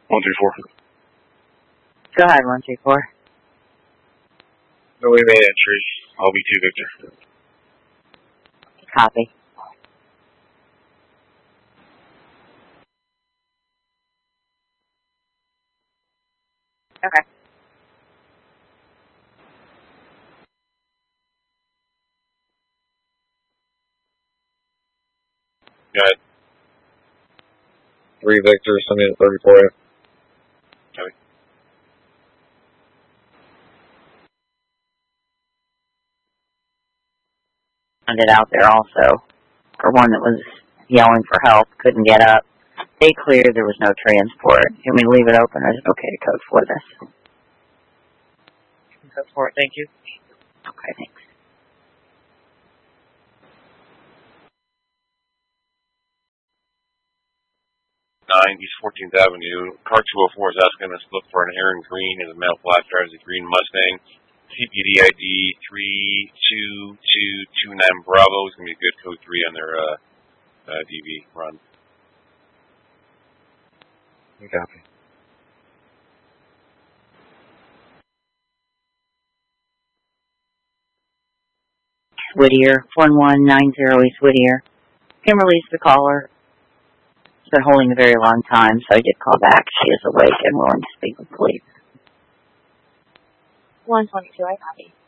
134. Go ahead, 134. No way made entry. I'll be 2 Victor. Copy. Okay. Go ahead. 3 Victor, sending it 34. Copy. Found it out there also. For one that was yelling for help, couldn't get up. They cleared, there was no transport. Can we leave it open, or is it okay to code for this? Code for it, thank you. Okay, thanks. East 14th Avenue. Car 204 is asking us to look for an Aaron Green as a male flat drives a green Mustang. TPD ID 32229 Bravo is going to be a good code 3 on their DV run. Copy. Whittier, 1190 East Whittier. Can release the caller. It's been holding a very long time, so I did call back. She is awake and willing to speak with police. 122, I copy.